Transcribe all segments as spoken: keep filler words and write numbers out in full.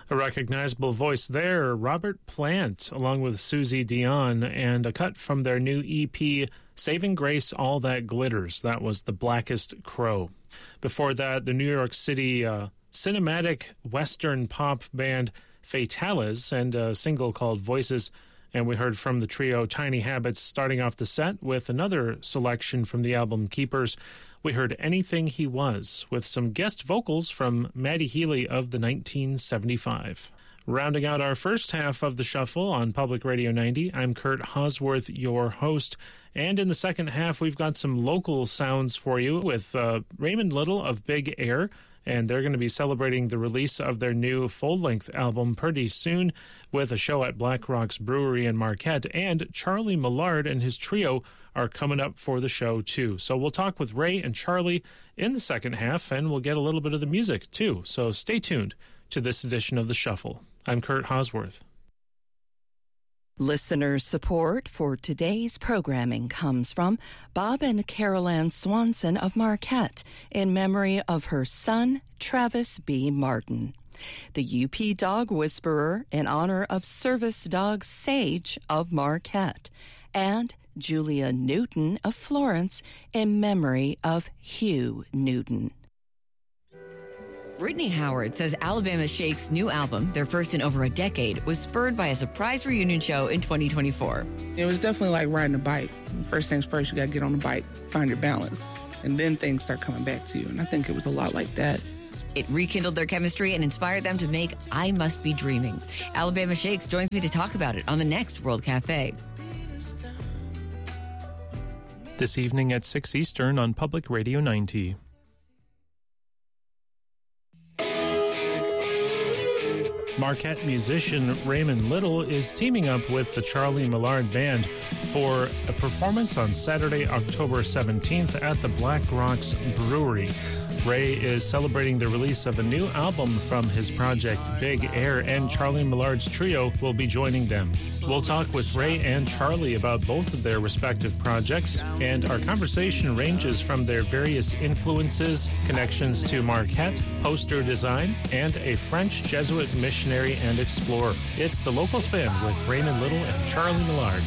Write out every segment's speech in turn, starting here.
A recognizable voice there, Robert Plant, along with Susie Dion, and a cut from their new E P, Saving Grace, All That Glitters. That was The Blackest Crow. Before that, the New York City uh, cinematic Western pop band Fatales, and a single called Voices. And we heard from the trio Tiny Habits starting off the set with another selection from the album Keepers. We heard Anything He Was, with some guest vocals from Maddie Healy of the nineteen seventy-five. Rounding out our first half of the shuffle on Public Radio ninety, I'm Kurt Hosworth, your host. And in the second half, we've got some local sounds for you with uh, Raymond Little of Big Air. And they're going to be celebrating the release of their new full-length album pretty soon with a show at Black Rocks Brewery in Marquette. And Charlie Millard and his trio are coming up for the show, too. So we'll talk with Ray and Charlie in the second half, and we'll get a little bit of the music, too. So stay tuned to this edition of The Shuffle. I'm Kurt Hosworth. Listener support for today's programming comes from Bob and Carol Ann Swanson of Marquette in memory of her son, Travis B. Martin. The U P Dog Whisperer in honor of Service Dog Sage of Marquette. And Julia Newton of Florence in memory of Hugh Newton. Brittany Howard says Alabama Shake's new album, their first in over a decade, was spurred by a surprise reunion show in twenty twenty-four. It was definitely like riding a bike. First things first, you got to get on the bike, find your balance, and then things start coming back to you. And I think it was a lot like that. It rekindled their chemistry and inspired them to make I Must Be Dreaming. Alabama Shakes joins me to talk about it on the next World Cafe. This evening at six Eastern on Public Radio ninety. Marquette musician Raymond Little is teaming up with the Charlie Millard Band for a performance on Saturday, October seventeenth at the Black Rocks Brewery. Ray is celebrating the release of a new album from his project Big Air, and Charlie Millard's trio will be joining them. We'll talk with Ray and Charlie about both of their respective projects, and our conversation ranges from their various influences, connections to Marquette, poster design, and a French Jesuit missionary and explorer. It's The Local Spin with Raymond Little and Charlie Millard.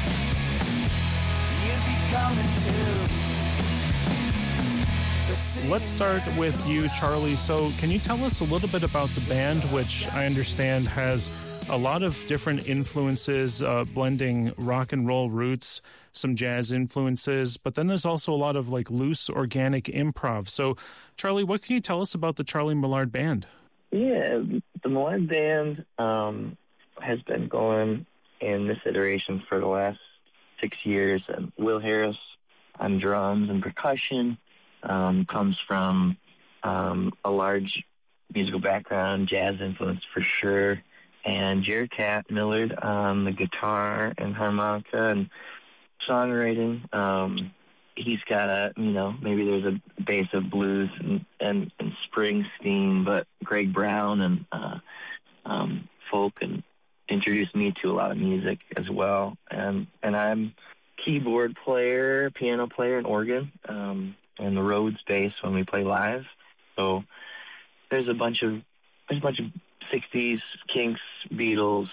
Let's start with you, Charlie. So can you tell us a little bit about the band, which I understand has a lot of different influences, uh, blending rock and roll roots, some jazz influences, but then there's also a lot of like loose, organic improv. So, Charlie, what can you tell us about the Charlie Millard Band? Yeah, the Millard Band um, has been going in this iteration for the last six years. And Will Harris on drums and percussion. Um, comes from um, a large musical background, jazz influence for sure, and Jared Cat Millard on the guitar and harmonica and songwriting. Um, he's got a, you know, maybe there's a base of blues and, and, and Springsteen, but Greg Brown and uh, um, folk, and introduced me to a lot of music as well. And, and I'm keyboard player, piano player, and organ. Um, and the Rhodes bass when we play live. So there's a bunch of there's a bunch of sixties Kinks, Beatles.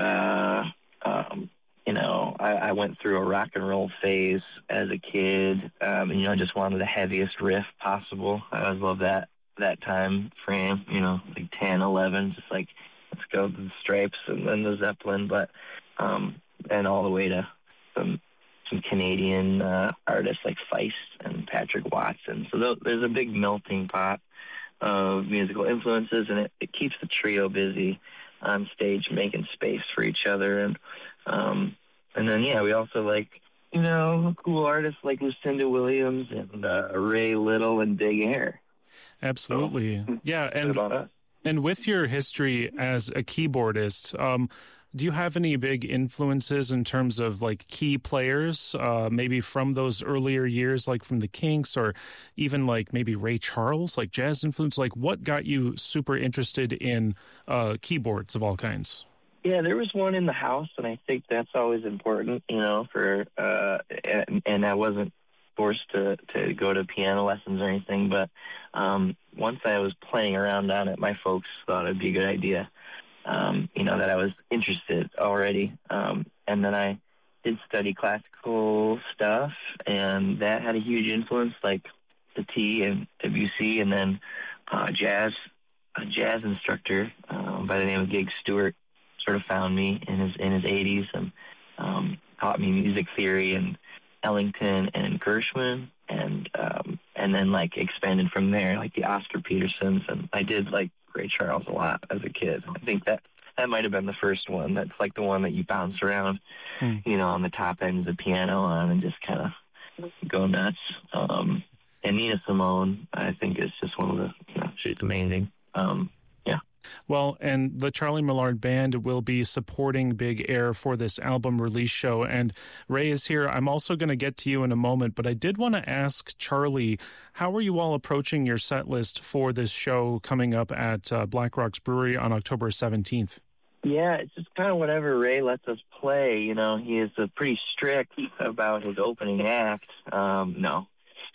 Uh, um, you know, I, I went through a rock and roll phase as a kid. Um, and, you know, I just wanted the heaviest riff possible. I always loved that that time frame. You know, like ten, eleven, just like let's go to the Stripes and then the Zeppelin, but um, and all the way to some. some Canadian uh, artists like Feist and Patrick Watson. So th- there's a big melting pot of musical influences, and it, it keeps the trio busy on stage, making space for each other. And um, and then, yeah, we also like, you know, cool artists like Lucinda Williams and uh, Ray Little and Big Air. Absolutely. So, yeah, and, and with your history as a keyboardist, um, do you have any big influences in terms of like key players, uh, maybe from those earlier years, like from the Kinks, or even like maybe Ray Charles, like jazz influence? Like what got you super interested in uh, keyboards of all kinds? Yeah, there was one in the house, and I think that's always important, you know, for, uh, and, and I wasn't forced to, to go to piano lessons or anything, but um, once I was playing around on it, my folks thought it'd be a good idea um, you know, that I was interested already. Um, and then I did study classical stuff, and that had a huge influence, like the T and Debussy, and then uh, jazz. A jazz instructor um, by the name of Gig Stewart sort of found me in his in his eighties and um, taught me music theory and Ellington and Gershwin, and um, and then like expanded from there, like the Oscar Petersons, and I did like Ray Charles a lot as a kid. I think that that might have been the first one. That's like the one that you bounce around, hmm. you know, on the top ends of the piano on and just kind of go nuts. Um, and Nina Simone, I think, is just one of the, you know, she's amazing. Um, yeah. Well, and the Charlie Millard Band will be supporting Big Air for this album release show. And Ray is here. I'm also going to get to you in a moment, but I did want to ask Charlie, how are you all approaching your set list for this show coming up at uh, Black Rocks Brewery on October seventeenth? Yeah, it's just kind of whatever Ray lets us play. You know, he is uh, pretty strict about his opening act. Um, no.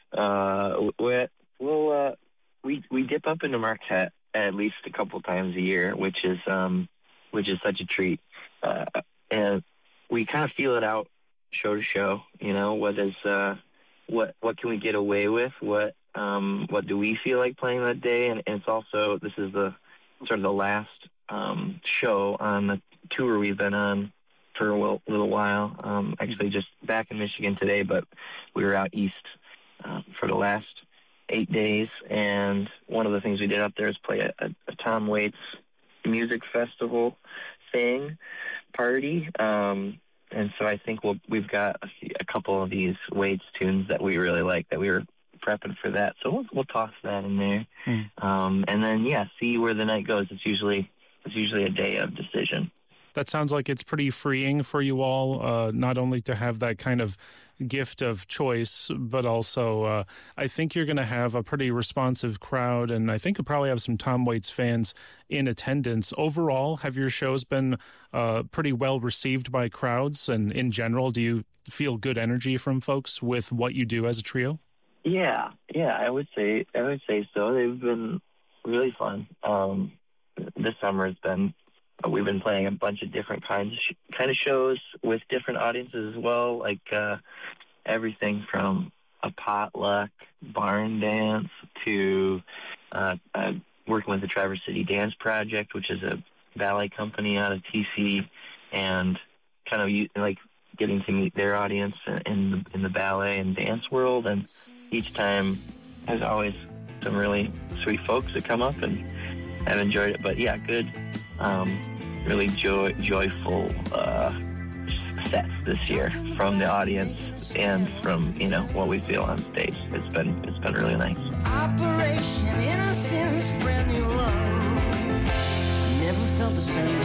Uh, we'll, uh, we, we dip up into Marquette at least a couple times a year, which is um, which is such a treat. Uh, and we kind of feel it out show to show. You know, what is uh, what what can we get away with? What um, what do we feel like playing that day? And, and it's also, this is the sort of the last um, show on the tour we've been on for a little, little while. Um, actually, just back in Michigan today, but we were out east uh, for the last eight days, and one of the things we did up there is play a, a, a Tom Waits music festival thing, party, um, and so I think we'll, we've got a, a couple of these Waits tunes that we really like that we were prepping for that, so we'll, we'll toss that in there, hmm. um, and then, yeah, see where the night goes. It's usually, it's usually a day of decision. That sounds like it's pretty freeing for you all, uh, not only to have that kind of gift of choice, but also uh, I think you're going to have a pretty responsive crowd, and I think you'll probably have some Tom Waits fans in attendance. Overall, have your shows been uh, pretty well received by crowds, and in general, do you feel good energy from folks with what you do as a trio? Yeah, yeah, I would say I would say so. They've been really fun. Um, this summer has been. We've been playing a bunch of different kinds of sh- kind of shows with different audiences as well, like uh, everything from a potluck barn dance to uh, uh, working with the Traverse City Dance Project, which is a ballet company out of T C, and kind of like getting to meet their audience in the, in the ballet and dance world. And each time, there's always some really sweet folks that come up and have enjoyed it. But yeah, good. Um, really joy, joyful uh, sets this year from the audience and from, you know, what we feel on stage. It's been it's been really nice. Operation Innocence, brand new love. Never felt the same.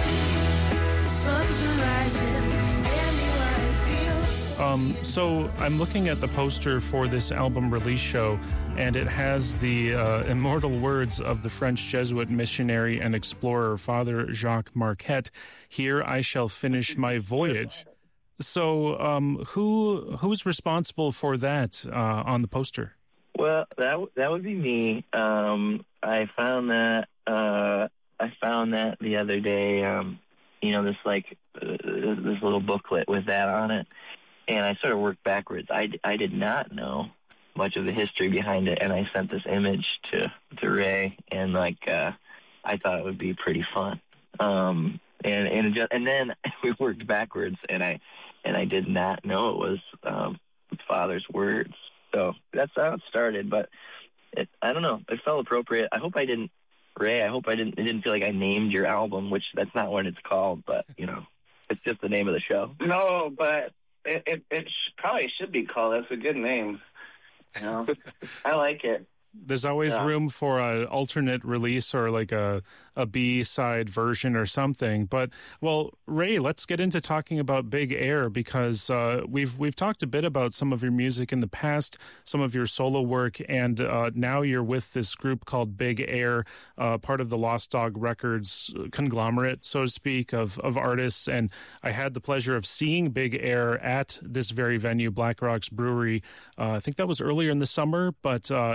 The sun's rising. Um, so I'm looking at the poster for this album release show, and it has the uh, immortal words of the French Jesuit missionary and explorer Father Jacques Marquette, "Here I shall finish my voyage." So um, who who's responsible for that uh, on the poster? Well, that that would be me. Um, I found that uh, I found that the other day. Um, you know, this like uh, this little booklet with that on it. And I sort of worked backwards. I, I did not know much of the history behind it, and I sent this image to, to Ray, and like uh, I thought it would be pretty fun. Um, and and just, and then we worked backwards, and I and I did not know it was um, Father's words. So that's how it started. But it, I don't know. It felt appropriate. I hope I didn't, Ray. I hope I didn't. It didn't feel like I named your album, which that's not what it's called. But you know, it's just the name of the show. No, but. It, it it probably should be called. That's a good name. You know, I like it. There's always yeah. room for an alternate release or like a, a B-side version or something. But, well, Ray, let's get into talking about Big Air, because uh, we've we've talked a bit about some of your music in the past, some of your solo work, and uh, now you're with this group called Big Air, uh, part of the Lost Dog Records conglomerate, so to speak, of, of artists. And I had the pleasure of seeing Big Air at this very venue, Black Rocks Brewery. Uh, I think that was earlier in the summer, but uh, it was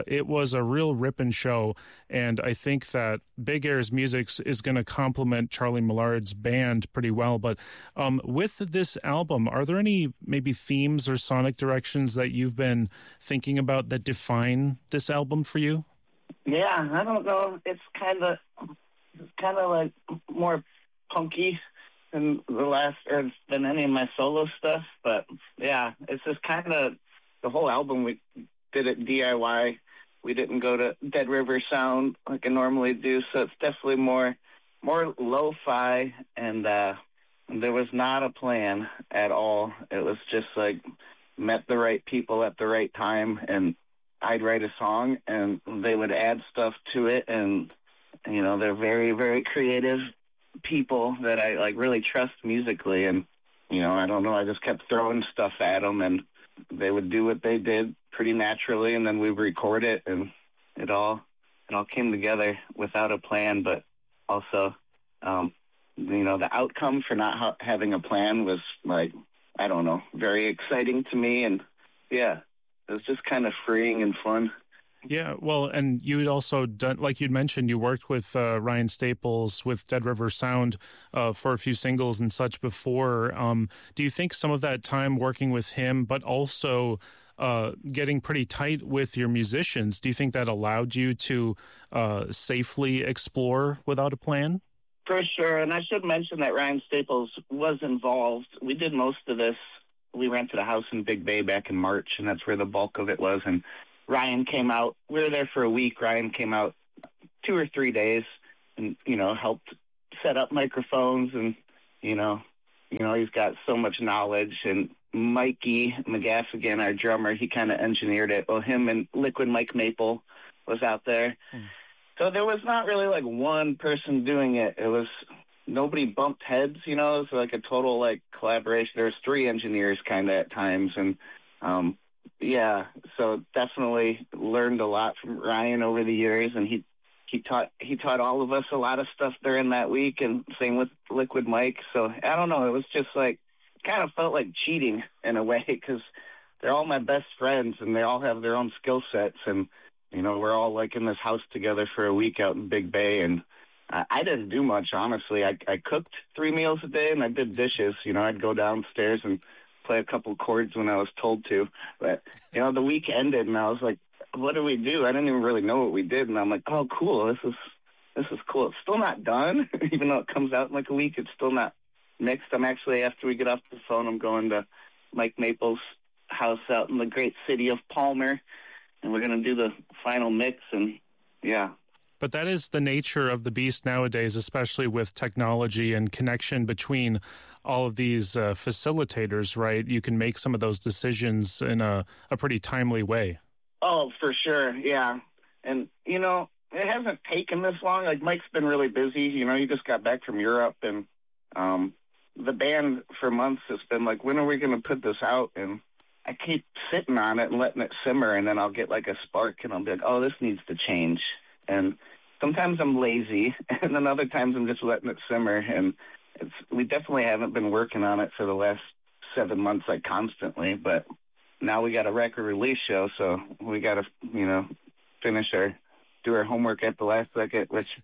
was a real ripping show, and I think that Big Air's music is going to complement Charlie Millard's band pretty well. But um, with this album, are there any maybe themes or sonic directions that you've been thinking about that define this album for you? Yeah, I don't know. It's kind of, kind of like more punky than the last, or than any of my solo stuff. But yeah, it's just kind of the whole album. We did it D I Y. We didn't go to Dead River Sound like I normally do, so it's definitely more, more lo-fi. And uh, there was not a plan at all. It was just like met the right people at the right time, and I'd write a song, and they would add stuff to it, and you know, they're very, very creative people that I like really trust musically, and you know, I don't know, I just kept throwing stuff at them, and they would do what they did pretty naturally, and then we would record it, and it all it all came together without a plan, but also, um, you know, the outcome for not ha- having a plan was like, I don't know, very exciting to me, and yeah, it was just kind of freeing and fun. Yeah, well, and you'd also done, like you'd mentioned, you worked with uh, Ryan Staples with Dead River Sound uh, for a few singles and such before. Um, do you think some of that time working with him, but also uh, getting pretty tight with your musicians, do you think that allowed you to uh, safely explore without a plan? For sure, and I should mention that Ryan Staples was involved. We did most of this. We rented a house in Big Bay back in March, and that's where the bulk of it was, and Ryan came out. We were there for a week. Ryan came out two or three days and, you know, helped set up microphones, and, you know, you know, he's got so much knowledge. And Mikey McGaffigan, our drummer, he kind of engineered it. Well, him and Liquid Mike Maple was out there. Mm. So there was not really like one person doing it. It was, nobody bumped heads, you know, it was like a total like collaboration. There was three engineers kind of at times. And, um, yeah, so definitely learned a lot from Ryan over the years, and he he taught he taught all of us a lot of stuff during that week, and same with Liquid Mike. So I don't know, it was just like, kind of felt like cheating in a way, because they're all my best friends, and they all have their own skill sets, and you know, we're all like in this house together for a week out in Big Bay, and I, I didn't do much, honestly. I I cooked three meals a day, and I did dishes. You know, I'd go downstairs and play a couple chords when I was told to, but you know, the week ended and I was like, what do we do? I didn't even really know what we did, and I'm like, oh cool, this is this is cool. It's still not done. Even though it comes out in like a week, it's still not mixed. I'm actually, after we get off the phone, I'm going to Mike Maple's house out in the great city of Palmer, and we're gonna do the final mix. And yeah, but that is the nature of the beast nowadays, especially with technology and connection between all of these uh, facilitators, right? You can make some of those decisions in a, a pretty timely way. Oh, for sure, yeah. And, you know, it hasn't taken this long. Like, Mike's been really busy. You know, he just got back from Europe, and um, the band for months has been like, when are we going to put this out? And I keep sitting on it and letting it simmer, and then I'll get like a spark, and I'll be like, oh, this needs to change. And sometimes I'm lazy, and then other times I'm just letting it simmer, and it's, we definitely haven't been working on it for the last seven months, like constantly, but now we got a record release show, so we got to, you know, finish our, do our homework at the last second, which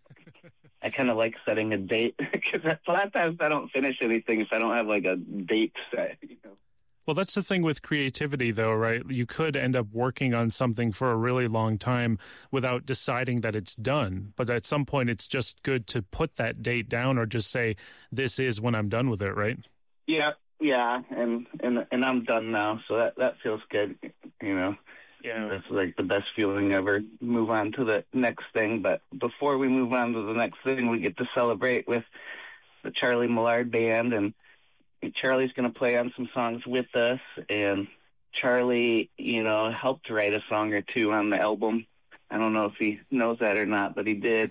I kind of like setting a date, because a lot of times I don't finish anything if I don't have like a date set, you know. Well, that's the thing with creativity, though, right? You could end up working on something for a really long time without deciding that it's done. But at some point, it's just good to put that date down, or just say, this is when I'm done with it, right? Yeah, yeah, and and and I'm done now, so that, that feels good, you know. Yeah. That's like the best feeling ever. Move on to the next thing. But before we move on to the next thing, we get to celebrate with the Charlie Millard Band, and Charlie's going to play on some songs with us, and Charlie, you know, helped write a song or two on the album. I don't know if he knows that or not, but he did.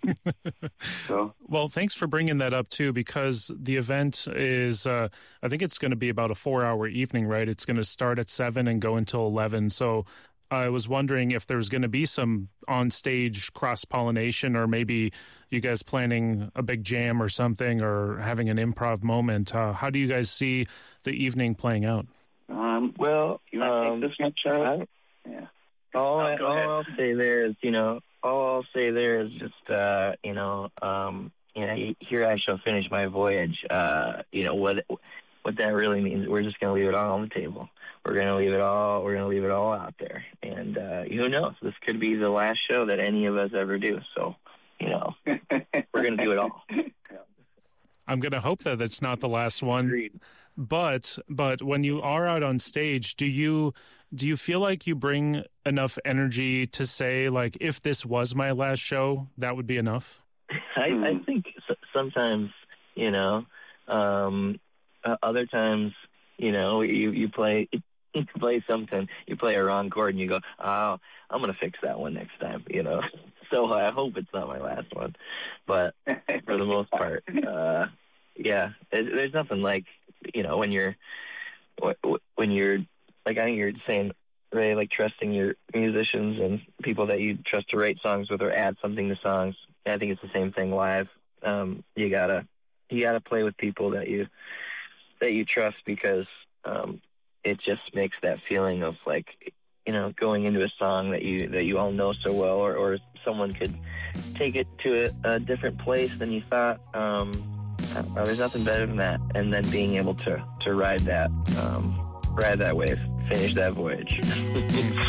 So, well, thanks for bringing that up, too, because the event is, uh, I think it's going to be about a four-hour evening, right? It's going to start at seven and go until eleven, so I was wondering if there's going to be some on-stage cross-pollination, or maybe you guys planning a big jam or something, or having an improv moment. Uh, how do you guys see the evening playing out? Um, well, you want to um, take this one, Charlie? Yeah. all, I, go all ahead. I'll say there is, you know, all I'll say there is just, uh, you know, um, you know, here I shall finish my voyage. Uh, you know what, what that really means. We're just gonna leave it all on the table. We're gonna leave it all. We're gonna leave it all out there. And uh, who knows? This could be the last show that any of us ever do. So, you know, we're gonna do it all. I'm going to hope that it's not the last one. Agreed. But but when you are out on stage, do you do you feel like you bring enough energy to say, like, if this was my last show, that would be enough? I, I think s- sometimes, you know, um, uh, other times, you know, you, you play you play something, you play a wrong chord, and you go, oh, I'm going to fix that one next time, you know. So I hope it's not my last one. But for the most part, uh, yeah, it, there's nothing like, you know, when you're, when you're, like I think you're saying, Ray, like trusting your musicians and people that you trust to write songs with or add something to songs. I think it's the same thing live. Um, you gotta, you gotta play with people that you, that you trust because um, it just makes that feeling of like, you know, going into a song that you that you all know so well, or, or someone could take it to a, a different place than you thought. Um, uh, there's nothing better than that, and then being able to to ride that um, ride that wave, finish that voyage.